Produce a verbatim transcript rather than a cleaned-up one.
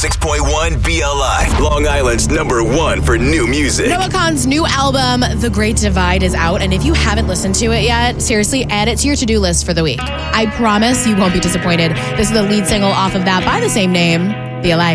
six point one B L I, Long Island's number one for new music. Noah Kahan's new album, The Great Divide, is out. And if you haven't listened to it yet, seriously, add it to your to-do list for the week. I promise you won't be disappointed. This is the lead single off of that by the same name, B L I.